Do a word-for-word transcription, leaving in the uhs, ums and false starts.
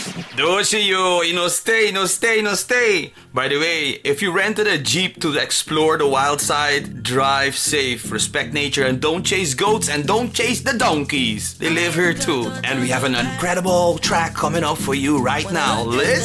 Don't you, you know, stay, no stay, no stay. By the way, if you rented a Jeep to explore the wild side, drive safe, respect nature, and don't chase goats and don't chase the donkeys. They live here too. And we have an incredible track coming up for you right now. Listen.